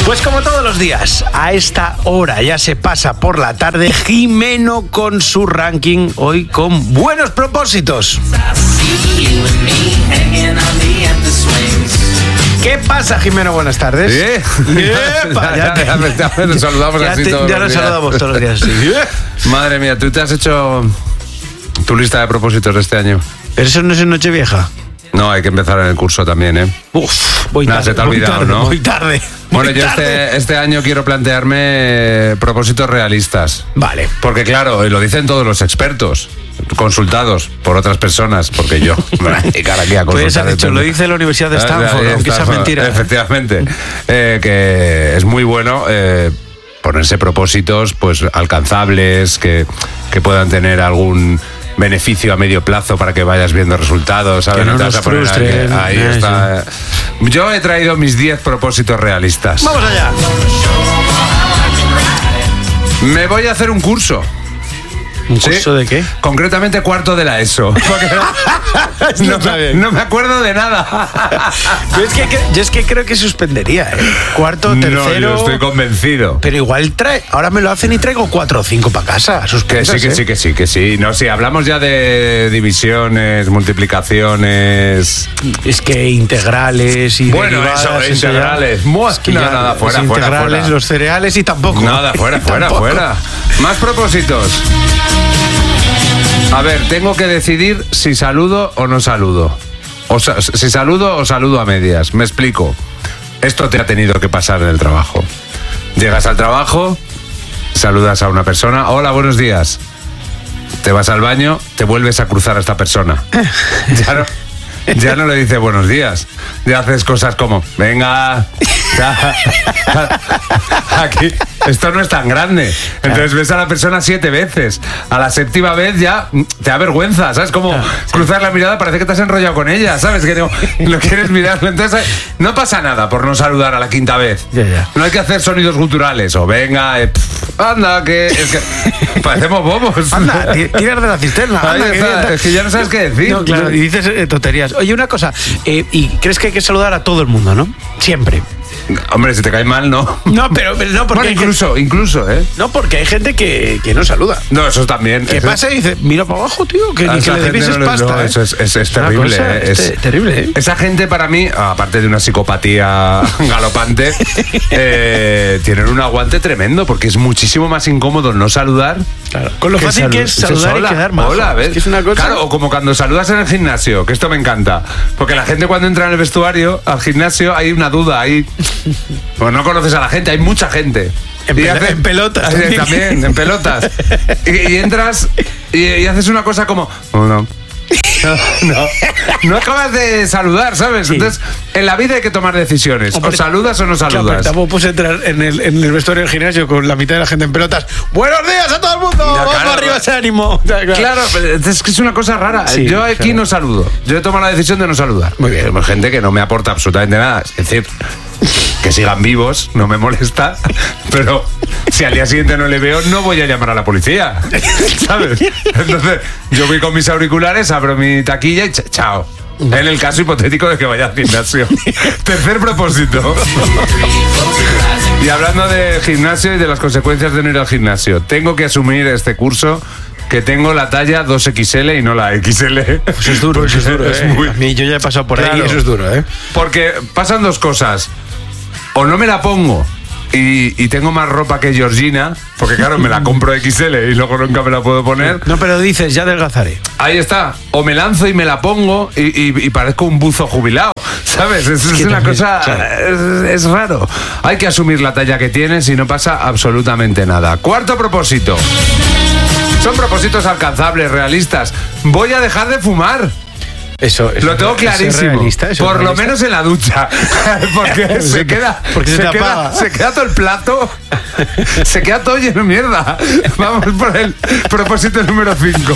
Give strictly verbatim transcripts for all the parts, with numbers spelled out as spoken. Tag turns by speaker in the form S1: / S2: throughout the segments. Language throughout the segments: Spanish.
S1: Pues como todos los días, a esta hora ya se pasa por la tarde Jimeno con su ranking, hoy con buenos propósitos. ¿Qué pasa, Jimeno? Buenas tardes.
S2: ¿Eh?
S1: Yepa, ya,
S2: ya, ya, ya, ya nos saludamos
S1: ya
S2: así
S1: te,
S2: todos
S1: ya
S2: los
S1: nos
S2: días.
S1: saludamos todos los días. Sí.
S2: Madre mía, ¿tú te has hecho tu lista de propósitos de este año?
S1: Pero eso no es en Nochevieja.
S2: No, hay que empezar en el curso también, ¿eh?
S1: Uf, voy
S2: Nada,
S1: tarde.
S2: se te ha
S1: voy
S2: olvidado,
S1: tarde,
S2: ¿no?
S1: Voy tarde.
S2: Bueno,
S1: voy
S2: yo
S1: tarde.
S2: este, este año quiero plantearme eh, propósitos realistas.
S1: Vale.
S2: Porque claro, y lo dicen todos los expertos, consultados por otras personas, porque yo me voy a dedicar aquí a
S1: Pues
S2: consultar.
S1: has dicho, lo dice la Universidad de Stanford,
S2: Ah,
S1: aunque sea
S2: Stanford,
S1: mentira.
S2: Efectivamente. Eh, que es muy bueno eh, ponerse propósitos pues alcanzables, que, que puedan tener algún beneficio a medio plazo para que vayas viendo resultados, ¿sabes?
S1: Que no
S2: te
S1: nos
S2: vas a poner a-
S1: frustren.
S2: ahí
S1: Eh,
S2: está. Yo he traído mis diez propósitos realistas.
S1: Vamos allá.
S2: Me voy a hacer un curso.
S1: ¿Un
S2: ¿Sí?
S1: curso de qué?
S2: Concretamente cuarto de la ESO. Porque no,
S1: está
S2: me,
S1: bien.
S2: no me acuerdo de nada.
S1: Yo es que, que- yo es que creo que suspendería, ¿eh? Cuarto,
S2: No,
S1: tercero.
S2: yo estoy convencido.
S1: Pero igual trae. Ahora me lo hacen y traigo cuatro o cinco para casa.
S2: Que
S1: Suspensas,
S2: sí, que
S1: ¿eh?
S2: sí, que sí, que sí. No, si hablamos ya de divisiones, multiplicaciones.
S1: Es que integrales y.
S2: Bueno,
S1: derivadas,
S2: eso,
S1: ya-
S2: integrales. Mua,
S1: Es que
S2: no,
S1: ya
S2: nada, fuera,
S1: los
S2: fuera,
S1: integrales,
S2: fuera.
S1: los cereales y tampoco.
S2: Nada, fuera, fuera,
S1: Tampoco.
S2: fuera. Más propósitos. A ver, tengo que decidir si saludo o no saludo. O sa- si saludo o saludo a medias. Me explico. Esto te ha tenido que pasar en el trabajo. Llegas al trabajo, saludas a una persona. Hola, buenos días. Te vas al baño, te vuelves a cruzar a esta persona. Ya no, ya no le dices buenos días. Ya haces cosas como, venga. ya, Aquí, esto no es tan grande. Entonces ves a la persona siete veces. A la séptima vez ya mm, te da vergüenza, ¿sabes? Como cruzar la mirada, parece que te has enrollado con ella, ¿sabes? Que no, no quieres mirarlo. Entonces no pasa nada por no saludar a la quinta vez.
S1: Ya, ya.
S2: No hay que hacer sonidos guturales o venga, eh, pff, anda, que, es que parecemos bobos.
S1: Anda, ti- tiras de la cisterna.
S2: Ahí
S1: anda, que
S2: está,
S1: ya-
S2: es que ya no sabes qué decir.
S1: No, claro, y dices eh, tonterías. Oye, una cosa, eh, y crees que hay que saludar a todo el mundo, ¿no? Siempre.
S2: Hombre, si te cae mal, no.
S1: No, pero, pero no, porque
S2: Bueno,
S1: hay
S2: incluso, incluso, ¿eh?
S1: gente, no, porque hay gente que, que no saluda.
S2: No, eso también.
S1: Que
S2: eso-
S1: pasa y dice, mira para abajo, tío, que
S2: a
S1: ni que
S2: esa
S1: le
S2: gente
S1: debieses
S2: no le-
S1: pasta.
S2: no,
S1: ¿eh?
S2: eso es, es- es
S1: una
S2: terrible.
S1: cosa,
S2: ¿eh?
S1: es
S2: Es-
S1: te- terrible, ¿eh?
S2: Esa gente para mí, aparte de una psicopatía galopante, eh, tienen un aguante tremendo porque es muchísimo más incómodo no saludar.
S1: Claro. Con lo
S2: que
S1: fácil que es
S2: Dices,
S1: saludar y
S2: "Hola,
S1: quedar mal.
S2: Hola, ¿ves?
S1: Es que es una cosa...
S2: Claro, o como cuando saludas en el gimnasio, que esto me encanta. Porque la gente cuando entra en el vestuario, al gimnasio, hay una duda ahí. Pues no conoces a la gente, hay mucha gente.
S1: En
S2: Y
S1: pelo- en pelotas
S2: Así,
S1: también.
S2: también, en pelotas. Y, y entras y, y haces una cosa como... "Oh, no. No, no, no acabas de saludar, ¿sabes?
S1: Sí.
S2: Entonces, en la vida hay que tomar decisiones.
S1: Hombre,
S2: o saludas o no
S1: Claro, pero
S2: saludas.
S1: tampoco puedes entrar en el, en el vestuario del gimnasio con la mitad de la gente en pelotas. ¡Buenos días a todo el mundo!
S2: Ya,
S1: ¡Vamos
S2: claro,
S1: arriba
S2: claro.
S1: ese ánimo! Ya, claro.
S2: Claro, pero es que es una cosa rara.
S1: Sí,
S2: Yo aquí
S1: claro.
S2: no saludo. Yo he tomado la decisión de no saludar.
S1: Muy bien.
S2: Hay gente que no me aporta absolutamente nada. Es decir, que sigan vivos, no me molesta. Pero si al día siguiente no le veo, no voy a llamar a la policía. ¿Sabes? Entonces, yo voy con mis auriculares, abro mi taquilla y ch- chao. En el caso hipotético de que vaya al gimnasio. Tercer propósito. Y hablando de gimnasio y de las consecuencias de no ir al gimnasio, tengo que asumir este curso que tengo la talla dos equis ele y no la equis ele.
S1: Eso es duro, eso es duro.
S2: Es
S1: ¿eh?
S2: muy-
S1: A mí yo ya he pasado por ahí
S2: Claro.
S1: y eso es duro, ¿eh?
S2: Porque pasan dos cosas. O no me la pongo y, y tengo más ropa que Georgina, porque claro, me la compro equis ele y luego nunca me la puedo poner.
S1: No, pero dices, ya adelgazaré.
S2: Ahí está. O me lanzo y me la pongo y, y- y parezco un buzo jubilado. ¿Sabes? Es, es
S1: que
S2: una
S1: también,
S2: cosa...
S1: claro.
S2: Es, es raro. Hay que asumir la talla que tienes y no pasa absolutamente nada. Cuarto propósito. Son propósitos alcanzables, realistas. Voy a dejar de fumar.
S1: Eso, eso
S2: Lo tengo
S1: eso es
S2: clarísimo.
S1: realista, eso es
S2: Por lo
S1: realista.
S2: menos en la ducha. Porque se queda.
S1: Porque se te
S2: queda,
S1: apaga.
S2: se queda todo el plato. Se queda todo lleno de mierda. Vamos por el propósito número cinco.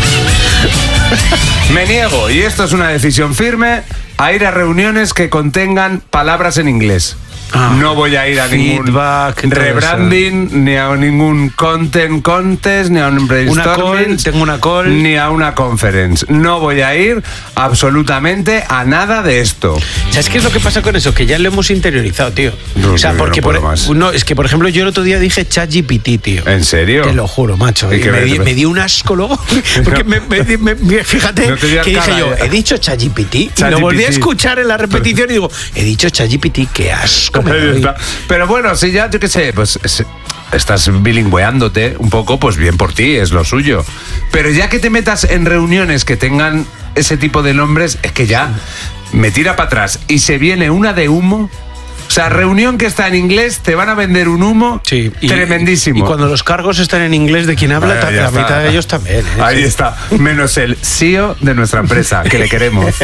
S2: Me niego, y esto es una decisión firme, a ir a reuniones que contengan palabras en inglés. Ah, no voy a ir a
S1: feedback,
S2: ningún rebranding, ni a ningún content contest, ni a un brainstorming.
S1: Una call, tengo una call.
S2: Ni a una conference. No voy a ir absolutamente a nada de esto.
S1: ¿Sabes qué es lo que pasa con eso? Que ya lo hemos interiorizado, tío.
S2: No,
S1: o sea,
S2: no,
S1: porque
S2: no,
S1: por, no, es que, por ejemplo, yo el otro día dije ChatGPT, tío.
S2: ¿En serio?
S1: Te lo juro, macho. Y, y me, di, me di un asco luego. Porque me, me, me, me, fíjate no que dije yo, he dicho ChatGPT. Y lo volví a escuchar en la repetición y digo, he dicho ChatGPT, qué asco.
S2: Pero bueno, si ya, yo qué sé, pues estás bilingüeándote un poco, pues bien por ti, es lo suyo. Pero ya que te metas en reuniones que tengan ese tipo de nombres, es que ya me tira para atrás y se viene una de humo. O sea, reunión que está en inglés, te van a vender un humo sí, y, tremendísimo.
S1: Y cuando los cargos están en inglés de quien habla, ah, la mitad de ellos también. ¿eh?
S2: Ahí sí. está, menos el C E O de nuestra empresa, que le queremos.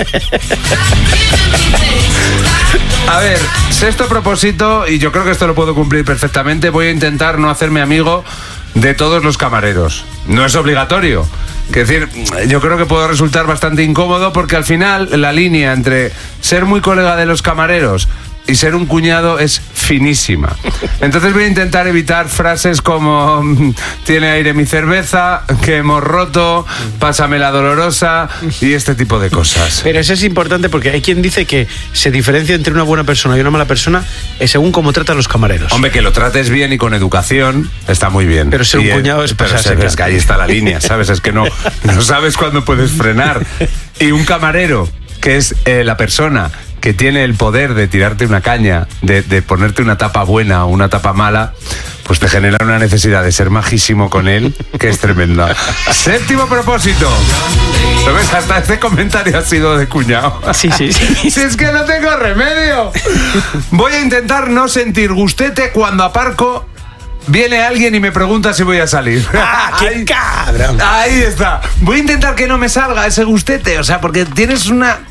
S2: A ver, sexto propósito, y yo creo que esto lo puedo cumplir perfectamente, voy a intentar no hacerme amigo de todos los camareros. No es obligatorio. Es decir, yo creo que puedo resultar bastante incómodo porque al final la línea entre ser muy colega de los camareros y ser un cuñado es finísima. Entonces voy a intentar evitar frases como tiene aire mi cerveza, que hemos roto, pásame la dolorosa y este tipo de cosas.
S1: Pero eso es importante porque hay quien dice que se diferencia entre una buena persona y una mala persona según cómo trata a los camareros.
S2: Hombre, que lo trates bien y con educación está muy bien.
S1: Pero ser un cuñado es pasarse.
S2: Pero es que ahí está la línea, ¿sabes? Es que no, no sabes cuándo puedes frenar. Y un camarero, que es eh, la persona que tiene el poder de tirarte una caña, de, de ponerte una tapa buena o una tapa mala, pues te genera una necesidad de ser majísimo con él, que es tremenda. Séptimo propósito. ¿Lo ves? Hasta este comentario ha sido de cuñado.
S1: Sí, sí, sí.
S2: Si es que no tengo remedio. Voy a intentar no sentir gustete cuando aparco. Viene alguien y me pregunta si voy a salir.
S1: ¡Ah, qué ahí, cabrón!
S2: Ahí está. Voy a intentar que no me salga ese gustete, o sea, porque tienes una...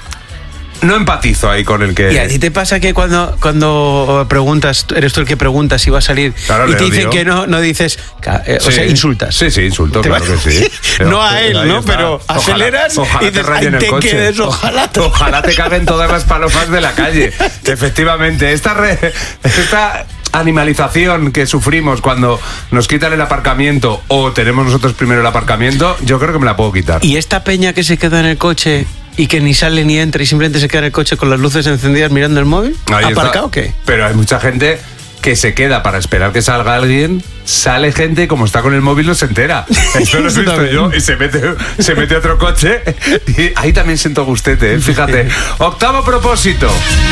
S2: No empatizo ahí con el que...
S1: ¿Y a ti te pasa que cuando, cuando preguntas, eres tú el que preguntas si va a salir claro, y te dicen que no, no dices, eh, o sí. sea, insultas?
S2: Sí, sí, insulto, claro que sí.
S1: Pero, no a él, ¿no? Está. Pero ojalá, aceleras
S2: ojalá
S1: y dices,
S2: te rayen el
S1: te
S2: coche.
S1: Quedes, ojalá, te...
S2: ojalá te caguen todas las palomas de la calle. Efectivamente, esta... Re... esta animalización que sufrimos cuando nos quitan el aparcamiento o tenemos nosotros primero el aparcamiento, yo creo que me la puedo quitar.
S1: ¿Y esta peña que se queda en el coche y que ni sale ni entra y simplemente se queda en el coche con las luces encendidas mirando el móvil? Ahí ¿aparcado o qué?
S2: Pero hay mucha gente que se queda para esperar que salga alguien, sale gente y como está con el móvil no se entera. Esto lo he visto yo y se mete, se mete otro coche y ahí también siento gustete, ¿eh? Fíjate. Octavo propósito.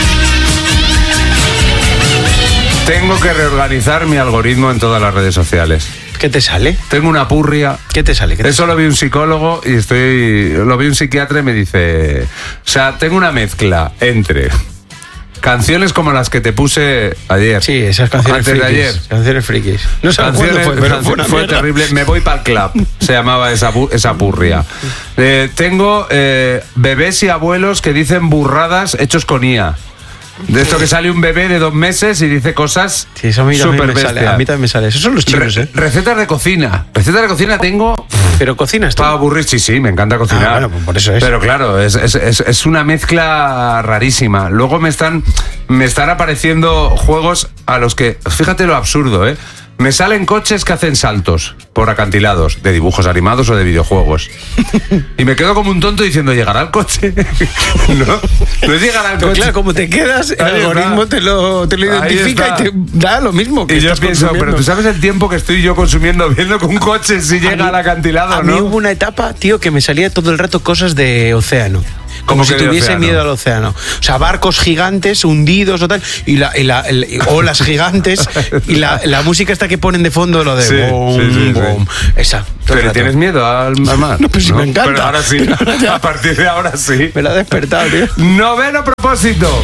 S2: Tengo que reorganizar mi algoritmo en todas las redes sociales.
S1: ¿Qué te sale?
S2: Tengo una purria.
S1: ¿Qué te sale? ¿Qué te
S2: Eso
S1: sale?
S2: Lo vi un psicólogo y estoy... Lo vi un psiquiatra y me dice... O sea, tengo una mezcla entre canciones como las que te puse ayer.
S1: Sí, esas canciones
S2: antes
S1: frikis.
S2: de ayer.
S1: Canciones frikis. No sé cuándo fue, pero fue, una
S2: fue terrible. Me voy para el club. Se llamaba esa, esa purria. Eh, tengo eh, bebés y abuelos que dicen burradas hechos con I A. De esto que sale un bebé de dos meses y dice cosas
S1: sí, eso a mí
S2: súper
S1: me sale. A mí también me sale. Esos son los chinos,
S2: Re-
S1: ¿eh?
S2: Recetas de cocina. Recetas de cocina tengo...
S1: ¿Pero cocinas tú?
S2: Para aburrir, sí, sí, me encanta cocinar.
S1: Ah, bueno, pues por eso es.
S2: Pero claro, es, es, es, es una mezcla rarísima. Luego me están, me están apareciendo juegos a los que... Fíjate lo absurdo, ¿eh? Me salen coches que hacen saltos por acantilados, de dibujos animados o de videojuegos. Y me quedo como un tonto diciendo, ¿llegará el coche? No, no llegará el
S1: Pero
S2: coche.
S1: Claro, como te quedas, el
S2: Ahí
S1: algoritmo te lo, te lo identifica y te da lo mismo que
S2: Y yo
S1: estás
S2: pienso, pero tú sabes el tiempo que estoy yo consumiendo viendo que un coche si llega
S1: mí,
S2: al acantilado,
S1: a
S2: ¿no?
S1: A mí hubo una etapa, tío, que me salía todo el rato cosas de océano. Como si tuviese miedo al océano. O sea, barcos gigantes hundidos o tal, y la, y la el, y olas gigantes, y la, la música esta que ponen de fondo, lo de
S2: sí,
S1: boom,
S2: sí, sí,
S1: boom.
S2: Sí.
S1: Esa.
S2: ¿Pero tienes miedo al, al mar?
S1: No, pues sí,
S2: ¿no?
S1: me encanta.
S2: Pero ahora sí, a partir de ahora sí.
S1: Me la ha despertado, tío.
S2: Noveno propósito.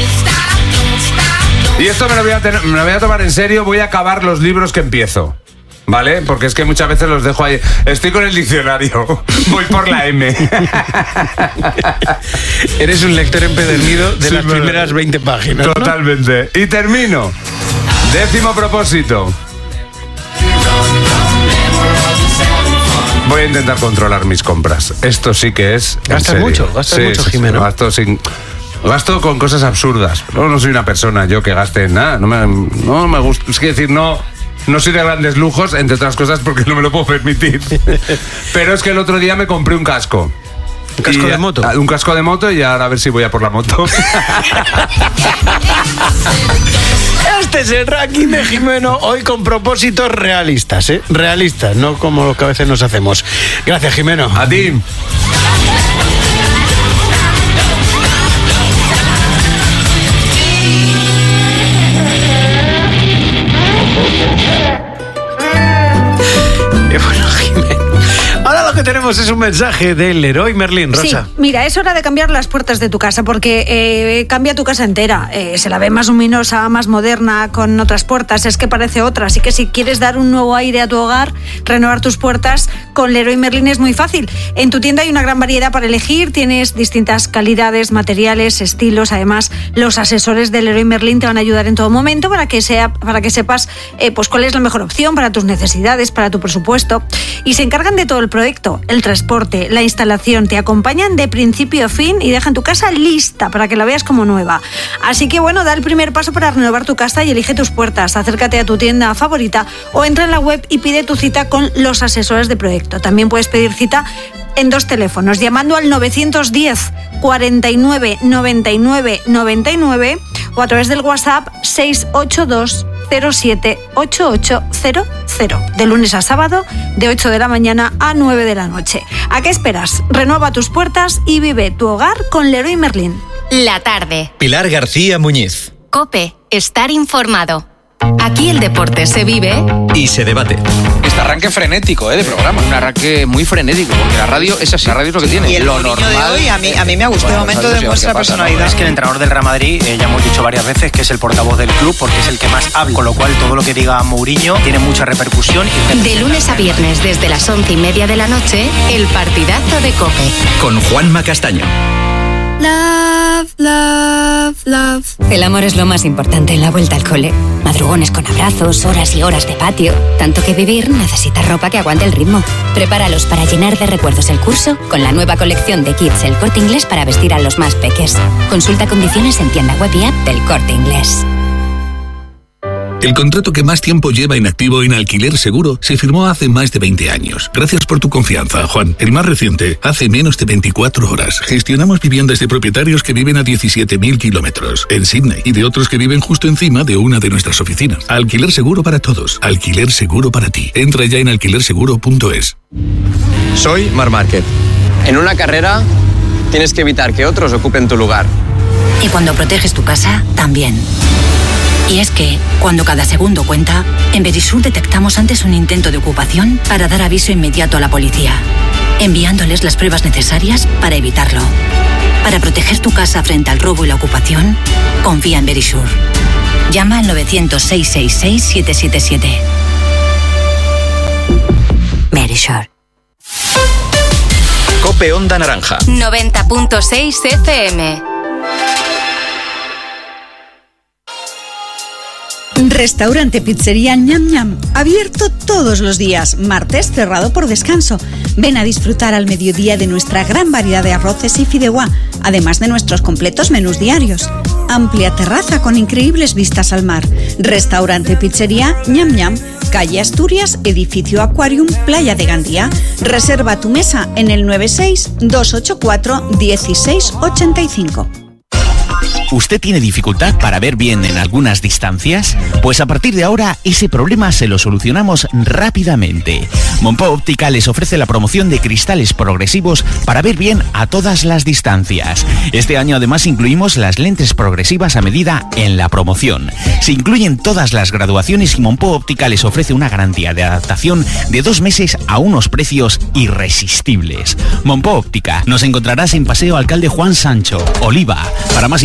S2: Y esto me lo, voy a tener, me lo voy a tomar en serio, voy a acabar los libros que empiezo. ¿Vale? Porque es que muchas veces los dejo ahí. Estoy con el diccionario. Voy por la M.
S1: Eres un lector empedernido de
S2: sí,
S1: las primeras veinte páginas.
S2: Totalmente. ¿No? Y termino. Décimo propósito. Voy a intentar controlar mis compras. Esto sí que es.
S1: ¿Gastas mucho? ¿Gastas
S2: sí,
S1: mucho,
S2: sí,
S1: Jimeno?
S2: Gasto sin. Gasto con cosas absurdas. No, no soy una persona yo que gaste en nada. No me, no me gusta. Es que decir, no, no soy de grandes lujos, entre otras cosas porque no me lo puedo permitir. Pero es que el otro día me compré un casco.
S1: ¿Un casco
S2: y,
S1: de moto?
S2: Un casco de moto y ahora a ver si voy a por la moto.
S1: Este es el ranking de Jimeno, hoy con propósitos realistas, ¿eh? Realistas, no como los que a veces nos hacemos. Gracias, Jimeno.
S2: A ti.
S1: Bueno, Jimeno. Ahora lo que tenemos es un mensaje del Leroy Merlin, Rosa.
S3: Sí, mira, es hora de cambiar las puertas de tu casa porque eh, cambia tu casa entera. Eh, se la ve más luminosa, más moderna, con otras puertas. Es que parece otra. Así que si quieres dar un nuevo aire a tu hogar, renovar tus puertas, con Leroy Merlin es muy fácil. En tu tienda hay una gran variedad para elegir. Tienes distintas calidades, materiales, estilos. Además, los asesores de Leroy Merlin te van a ayudar en todo momento para que, sea, para que sepas eh, pues cuál es la mejor opción para tus necesidades, para tu presupuesto. Y se encargan de todo el proyecto, el transporte, la instalación, te acompañan de principio a fin y dejan tu casa lista para que la veas como nueva. Así que bueno, da el primer paso para renovar tu casa y elige tus puertas. Acércate a tu tienda favorita o entra en la web y pide tu cita con los asesores de proyecto. También puedes pedir cita en dos teléfonos, llamando al novecientos diez, cuarenta y nueve, noventa y nueve, noventa y nueve o a través del WhatsApp seis ocho dos cero siete ocho ocho cero cero, de lunes a sábado, de ocho de la mañana a nueve de la noche. ¿A qué esperas? Renueva tus puertas y vive tu hogar con Leroy Merlin.
S4: La tarde.
S5: Pilar García Muñiz.
S4: COPE. Estar informado. Aquí el deporte se vive
S5: y se debate.
S6: Este arranque frenético, ¿eh? De programa. Un arranque muy frenético, porque la radio es así. La radio es lo que tiene.
S7: Y el
S6: lo
S7: normal
S6: normal.
S7: De hoy, a mí, a mí me ha gustado. Bueno, de momento demuestra personalidad.
S8: ¿no? Es que el entrenador del Real Madrid, eh, ya hemos dicho varias veces, que es el portavoz del club, porque es el que más habla. Con lo cual, todo lo que diga Mourinho tiene mucha repercusión.
S4: De lunes a viernes, desde las once y media de la noche, el partidazo de COPE.
S5: Con Juanma Castaño.
S9: Love, love, love.
S10: El amor es lo más importante en la vuelta al cole. Madrugones con abrazos, horas y horas de patio. Tanto que vivir necesita ropa que aguante el ritmo. Prepáralos para llenar de recuerdos el curso con la nueva colección de Kids El Corte Inglés para vestir a los más peques. Consulta condiciones en tienda web y app del Corte Inglés.
S11: El contrato que más tiempo lleva inactivo en Alquiler Seguro se firmó hace más de veinte años. Gracias por tu confianza, Juan. El más reciente, hace menos de veinticuatro horas. Gestionamos viviendas de propietarios que viven a diecisiete mil kilómetros en Sydney y de otros que viven justo encima de una de nuestras oficinas. Alquiler Seguro para todos. Alquiler Seguro para ti. Entra ya en alquiler seguro punto es.
S5: Soy Mar Márquez. En una carrera tienes que evitar que otros ocupen tu lugar.
S10: Y cuando proteges tu casa, también. Y es que, cuando cada segundo cuenta, en Verisur detectamos antes un intento de ocupación para dar aviso inmediato a la policía, enviándoles las pruebas necesarias para evitarlo. Para proteger tu casa frente al robo y la ocupación, confía en Verisur. Llama al novecientos, seiscientos sesenta y seis, siete siete siete. Verisur.
S5: COPE Onda Naranja.
S4: noventa punto seis F M.
S12: Restaurante Pizzería Ñam Ñam, abierto todos los días, martes cerrado por descanso. Ven a disfrutar al mediodía de nuestra gran variedad de arroces y fideuá, además de nuestros completos menús diarios. Amplia terraza con increíbles vistas al mar. Restaurante Pizzería Ñam Ñam, calle Asturias, edificio Aquarium, Playa de Gandía. Reserva tu mesa en el nueve seis, dos ocho cuatro, uno seis ocho cinco.
S13: ¿Usted tiene dificultad para ver bien en algunas distancias? Pues a partir de ahora ese problema se lo solucionamos rápidamente. Monpó Óptica les ofrece la promoción de cristales progresivos para ver bien a todas las distancias. Este año además incluimos las lentes progresivas a medida en la promoción. Se incluyen todas las graduaciones y Monpó Óptica les ofrece una garantía de adaptación de dos meses a unos precios irresistibles. Monpó Óptica, nos encontrarás en Paseo Alcalde Juan Sancho, Oliva. Para más